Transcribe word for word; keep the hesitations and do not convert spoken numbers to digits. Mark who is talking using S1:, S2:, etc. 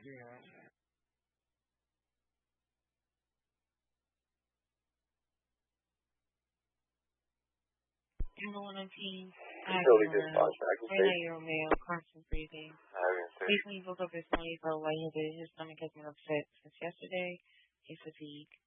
S1: Yeah.
S2: Amylonantine,
S3: Utility
S2: Adderall,
S3: dispatch, I can take.
S2: Benadryl, constant breathing.
S3: I can take.
S2: Recently woke up this morning, felt lightheaded. His stomach has been upset since yesterday. He's fatigued.